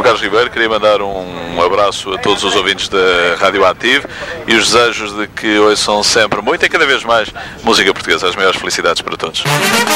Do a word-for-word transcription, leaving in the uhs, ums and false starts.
Carlos Ribeiro, queria mandar um abraço a todos os ouvintes da Rádio Ativo e os desejos de que ouçam sempre muito e cada vez mais música portuguesa. As maiores felicidades para todos.